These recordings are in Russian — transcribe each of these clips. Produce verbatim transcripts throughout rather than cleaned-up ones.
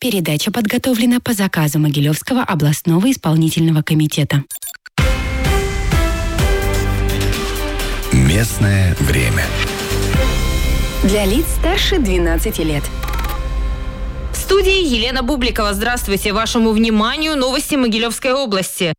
Передача подготовлена по заказу Могилевского областного исполнительного комитета. Местное время. Для лиц старше двенадцати лет. В студии Елена Бубликова. Здравствуйте. Вашему вниманию новости Могилевской области.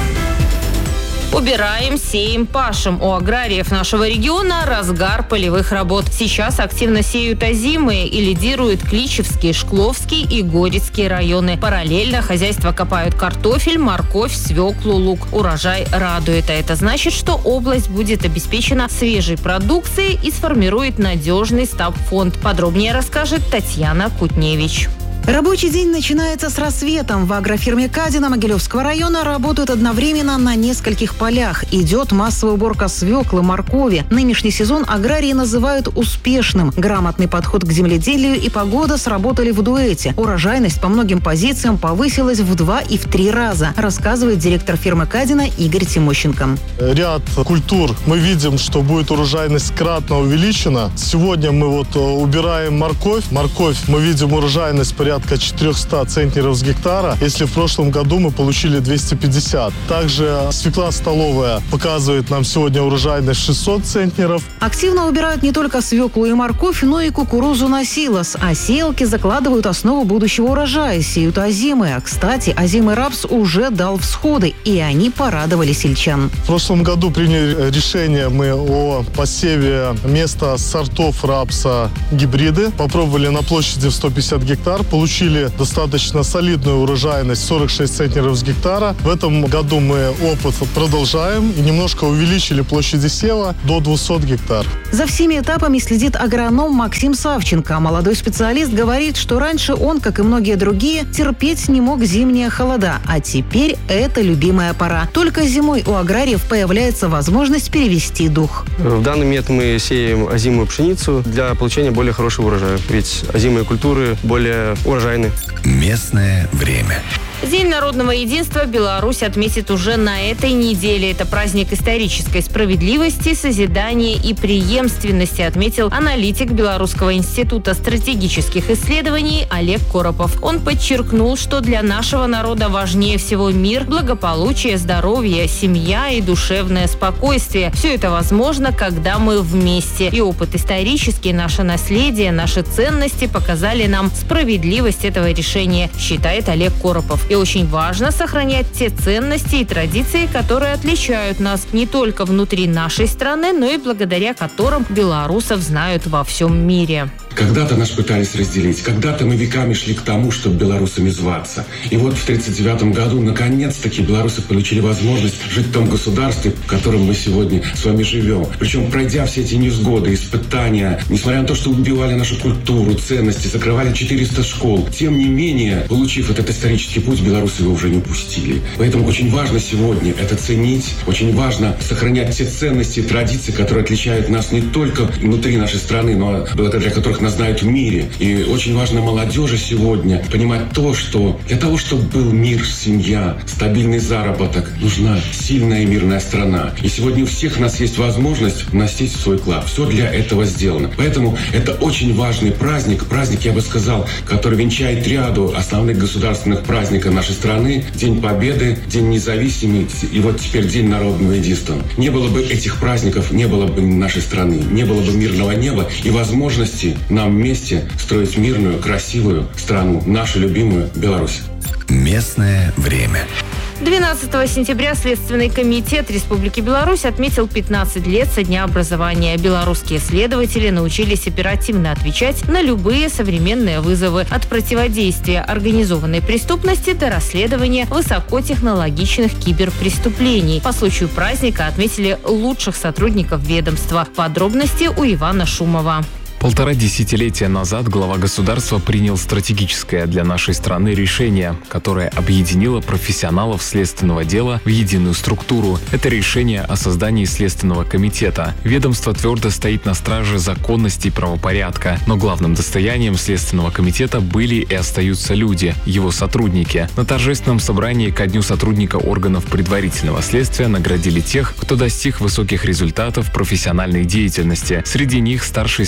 Убираем, сеем, пашем. У аграриев нашего региона разгар полевых работ. Сейчас активно сеют озимые и лидируют Кличевский, Шкловский и Горецкий районы. Параллельно хозяйства копают картофель, морковь, свеклу, лук. Урожай радует, а это значит, что область будет обеспечена свежей продукцией и сформирует надежный стабфонд. Подробнее расскажет Татьяна Кутневич. Рабочий день начинается с рассветом. В агрофирме «Кадина» Могилевского района работают одновременно на нескольких полях. Идет массовая уборка свеклы, моркови. Нынешний сезон аграрии называют успешным. Грамотный подход к земледелию и погода сработали в дуэте. Урожайность по многим позициям повысилась в два и в три раза, рассказывает директор фирмы «Кадина» Игорь Тимощенко. Ряд культур мы видим, что будет урожайность кратно увеличена. Сегодня мы вот убираем морковь. Морковь мы видим урожайность порядка четыреста центнеров с гектара, если в прошлом году мы получили двести пятьдесят. Также свекла столовая показывает нам сегодня урожайность шестьсот центнеров. Активно убирают не только свеклу и морковь, но и кукурузу на силос. А сеялки закладывают основу будущего урожая, сеют озимые. Кстати, озимый рапс уже дал всходы, и они порадовали сельчан. В прошлом году приняли решение мы о посеве места сортов рапса гибриды. Попробовали на площади в сто пятьдесят гектар. Получили достаточно солидную урожайность сорок шесть центнеров с гектара. В этом году мы опыт продолжаем и немножко увеличили площади сева до двухсот гектар. За всеми этапами следит агроном Максим Савченко. Молодой специалист говорит, что раньше он, как и многие другие, терпеть не мог зимние холода, а теперь это любимая пора. Только зимой у аграриев появляется возможность перевести дух. В данный момент мы сеем озимую пшеницу для получения более хорошего урожая. Ведь озимые культуры более урожайны. Местное время. День народного единства Беларусь отметит уже на этой неделе. Это праздник исторической справедливости, созидания и преемственности, отметил аналитик Белорусского института стратегических исследований Олег Коропов. Он подчеркнул, что для нашего народа важнее всего мир, благополучие, здоровье, семья и душевное спокойствие. Все это возможно, когда мы вместе. И опыт исторический, наше наследие, наши ценности показали нам справедливость этого решения, считает Олег Коропов. И очень важно сохранять те ценности и традиции, которые отличают нас не только внутри нашей страны, но и благодаря которым белорусов знают во всем мире. Когда-то нас пытались разделить, когда-то мы веками шли к тому, чтобы белорусами зваться. И вот в тридцать девятом году, наконец-таки, белорусы получили возможность жить в том государстве, в котором мы сегодня с вами живем. Причем, пройдя все эти невзгоды, испытания, несмотря на то, что убивали нашу культуру, ценности, закрывали четыреста школ, тем не менее, получив этот исторический путь, белорусы его уже не упустили. Поэтому очень важно сегодня это ценить, очень важно сохранять те ценности и традиции, которые отличают нас не только внутри нашей страны, но благодаря которых нас знают в мире. И очень важно молодежи сегодня понимать то, что для того, чтобы был мир, семья, стабильный заработок, нужна сильная и мирная страна. И сегодня у всех нас есть возможность вносить в свой вклад. Все для этого сделано. Поэтому это очень важный праздник, праздник, я бы сказал, который венчает ряду основных государственных праздников нашей страны. День Победы, День независимости и вот теперь День народного единства. Не было бы этих праздников, не было бы нашей страны, не было бы мирного неба и возможности нам вместе строить мирную, красивую страну, нашу любимую Беларусь. Местное время. двенадцатого сентября Следственный комитет Республики Беларусь отметил пятнадцать лет со дня образования. Белорусские следователи научились оперативно отвечать на любые современные вызовы, от противодействия организованной преступности до расследования высокотехнологичных киберпреступлений. По случаю праздника отметили лучших сотрудников ведомства. Подробности у Ивана Шумова. Полтора десятилетия назад глава государства принял стратегическое для нашей страны решение, которое объединило профессионалов следственного дела в единую структуру. Это решение о создании Следственного комитета. Ведомство твердо стоит на страже законности и правопорядка, но главным достоянием Следственного комитета были и остаются люди, его сотрудники. На торжественном собрании ко дню сотрудника органов предварительного следствия наградили тех, кто достиг высоких результатов профессиональной деятельности. Среди них старший следователь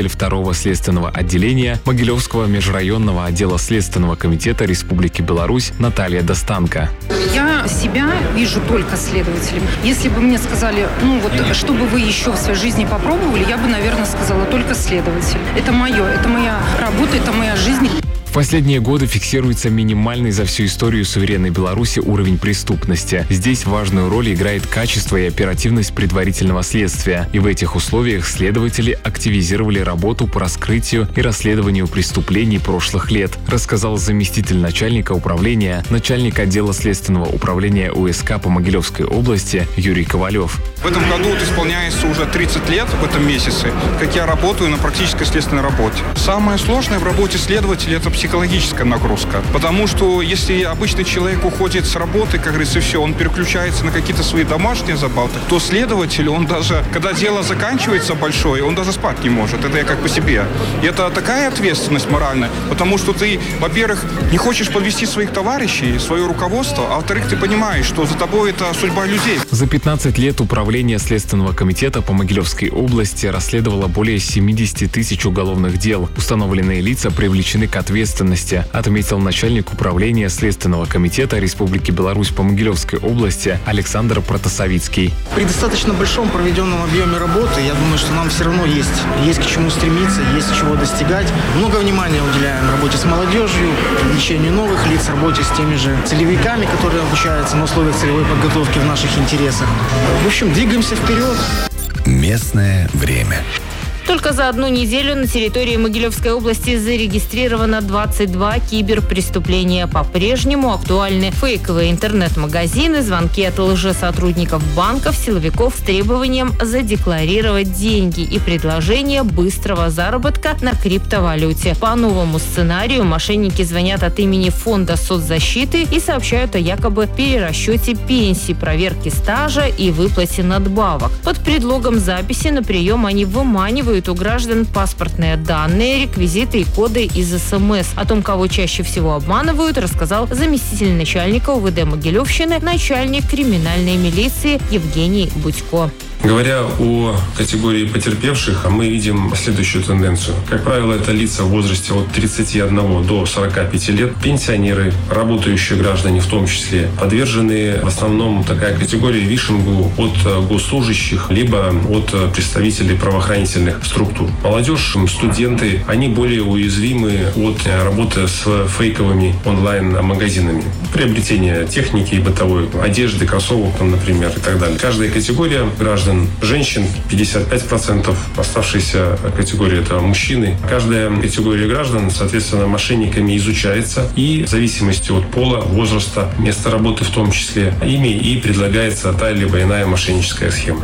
председатель второго следственного отделения Могилевского межрайонного отдела Следственного комитета Республики Беларусь Наталья Достанко. Я себя вижу только следователем. Если бы мне сказали, ну вот, что бы вы еще в своей жизни попробовали, я бы, наверное, сказала только следователь. Это мое, это моя работа, это моя жизнь. В последние годы фиксируется минимальный за всю историю суверенной Беларуси уровень преступности. Здесь важную роль играет качество и оперативность предварительного следствия. И в этих условиях следователи активизировали работу по раскрытию и расследованию преступлений прошлых лет, рассказал заместитель начальника управления, начальник отдела следственного управления УСК по Могилевской области Юрий Ковалев. В этом году вот исполняется уже тридцать лет в этом месяце, как я работаю на практической следственной работе. Самое сложное в работе следователя – это психологическая нагрузка. Потому что если обычный человек уходит с работы, как говорится, все, он переключается на какие-то свои домашние забавы, то следователь, он даже, когда дело заканчивается большое, он даже спать не может. Это я как по себе. И это такая ответственность моральная, потому что ты, во-первых, не хочешь подвести своих товарищей, свое руководство, а во-вторых, ты понимаешь, что за тобой это судьба людей. За пятнадцать лет управление Следственного комитета по Могилевской области расследовало более семидесяти тысяч уголовных дел. Установленные лица привлечены к ответственности, отметил начальник управления Следственного комитета Республики Беларусь по Могилевской области Александр Протасовицкий. При достаточно большом проведенном объеме работы, я думаю, что нам все равно есть, есть к чему стремиться, есть чего достигать. Много внимания уделяем работе с молодежью, привлечению новых лиц, работе с теми же целевиками, которые обучаются на условиях целевой подготовки в наших интересах. В общем, двигаемся вперед. Местное время. Только за одну неделю на территории Могилевской области зарегистрировано двадцать два киберпреступления. По-прежнему актуальны фейковые интернет-магазины, звонки от лжесотрудников банков, силовиков с требованием задекларировать деньги и предложение быстрого заработка на криптовалюте. По новому сценарию мошенники звонят от имени фонда соцзащиты и сообщают о якобы перерасчете пенсии, проверке стажа и выплате надбавок. Под предлогом записи на прием они выманивают у граждан паспортные данные, реквизиты и коды из СМС. О том, кого чаще всего обманывают, рассказал заместитель начальника УВД Могилевщины, начальник криминальной милиции Евгений Будько. Говоря о категории потерпевших, мы видим следующую тенденцию. Как правило, это лица в возрасте от тридцати одного до сорока пяти лет, пенсионеры, работающие граждане в том числе, подвержены в основном такая категория вишингу от госслужащих, либо от представителей правоохранительных структур. Молодежь, студенты, они более уязвимы от работы с фейковыми онлайн-магазинами. Приобретение техники и бытовой одежды, кроссовок, например, и так далее. Каждая категория граждан, женщин пятьдесят пять процентов, оставшаяся категория это мужчины. Каждая категория граждан, соответственно, мошенниками изучается и в зависимости от пола, возраста, места работы в том числе, ими и предлагается та либо иная мошенническая схема.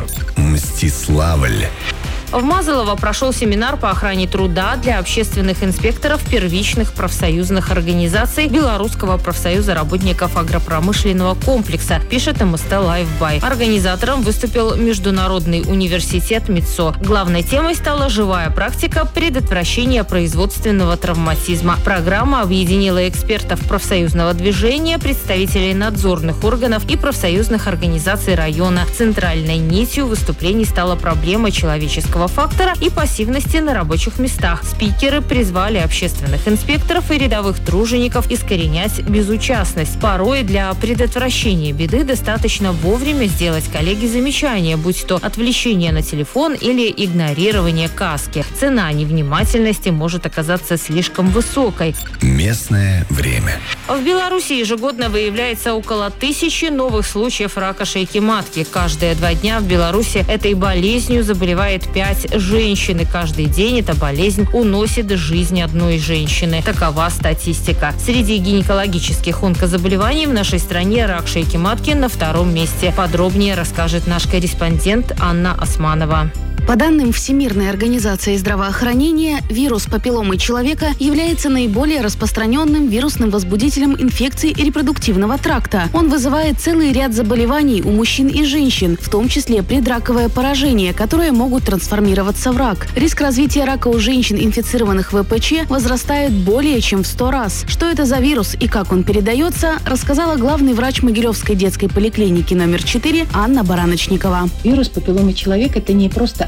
Мстиславль. В Мазылово прошел семинар по охране труда для общественных инспекторов первичных профсоюзных организаций Белорусского профсоюза работников агропромышленного комплекса, пишет эм эс тэ Лайфбай. Организатором выступил Международный университет МИДСО. Главной темой стала живая практика предотвращения производственного травматизма. Программа объединила экспертов профсоюзного движения, представителей надзорных органов и профсоюзных организаций района. Центральной нитью выступлений стала проблема человеческого фактора и пассивности на рабочих местах. Спикеры призвали общественных инспекторов и рядовых тружеников искоренять безучастность. Порой для предотвращения беды достаточно вовремя сделать коллеге замечание, будь то отвлечение на телефон или игнорирование каски. Цена невнимательности может оказаться слишком высокой. Местное время. В Беларуси ежегодно выявляется около тысячи новых случаев рака шейки матки. Каждые два дня в Беларуси этой болезнью заболевает пять женщин. И каждый день эта болезнь уносит жизнь одной женщины. Такова статистика. Среди гинекологических онкозаболеваний в нашей стране рак шейки матки на втором месте. Подробнее расскажет наш корреспондент Анна Османова. По данным Всемирной организации здравоохранения, вирус папилломы человека является наиболее распространенным вирусным возбудителем инфекций репродуктивного тракта. Он вызывает целый ряд заболеваний у мужчин и женщин, в том числе предраковое поражение, которые могут трансформироваться в рак. Риск развития рака у женщин, инфицированных вэ пэ че, возрастает более чем в сто раз. Что это за вирус и как он передается, рассказала главный врач Могилевской детской поликлиники номер четыре Анна Бараночникова. Вирус папилломы человека – это не просто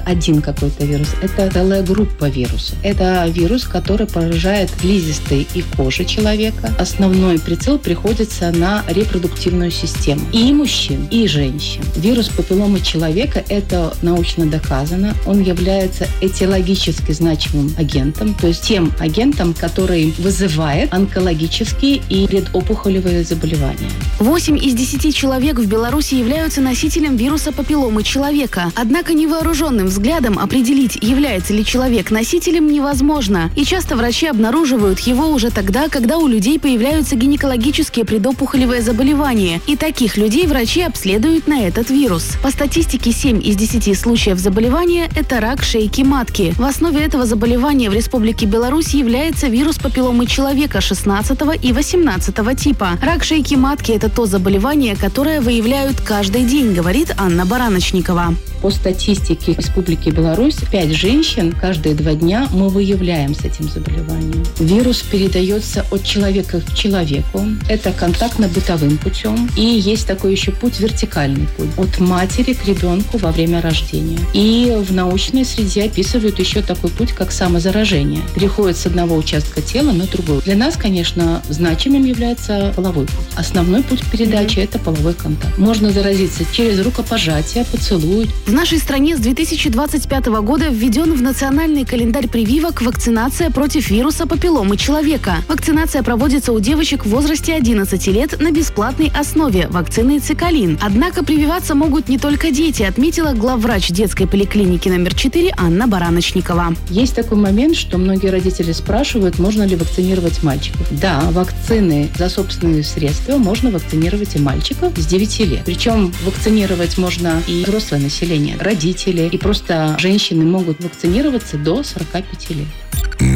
один какой-то вирус, это целая группа вирусов. Это вирус, который поражает слизистой и кожи человека. Основной прицел приходится на репродуктивную систему и мужчин, и женщин. Вирус папилломы человека – это научно доказано. Он является этиологически значимым агентом, то есть тем агентом, который вызывает онкологические и предопухолевые заболевания. восемь из десяти человек в Беларуси являются носителем вируса папилломы человека. Однако невооруженным взглядом определить, является ли человек носителем, невозможно. И часто врачи обнаруживают его уже тогда, когда у людей появляются гинекологические предопухолевые заболевания. И таких людей врачи обследуют на этот вирус. По статистике, семь из десяти случаев заболевания – это рак шейки матки. В основе этого заболевания в Республике Беларусь является вирус папилломы человека шестнадцатого и восемнадцатого типа. Рак шейки матки – это то заболевание, которое выявляют каждый день, говорит Анна Бараночникова. По статистике Республики Беларусь, пять женщин каждые два дня мы выявляем с этим заболеванием. Вирус передается от человека к человеку. Это контактно-бытовым путем. И есть такой еще путь, вертикальный путь. От матери к ребенку во время рождения. И в научной среде описывают еще такой путь, как самозаражение. Переходит с одного участка тела на другой. Для нас, конечно, значимым является половой путь. Основной путь передачи – это половой контакт. Можно заразиться через рукопожатие, поцелуй. В нашей стране с две тысячи двадцать пятого года введен в национальный календарь прививок вакцинация против вируса папилломы человека. Вакцинация проводится у девочек в возрасте одиннадцати лет на бесплатной основе вакциной Цикалин. Однако прививаться могут не только дети, отметила главврач детской поликлиники номер четыре Анна Бараночникова. Есть такой момент, что многие родители спрашивают, можно ли вакцинировать мальчиков. Да, вакцины за собственные средства можно вакцинировать и мальчиков с девяти лет. Причем вакцинировать можно и взрослое население, родители, и просто женщины могут вакцинироваться до сорока пяти лет.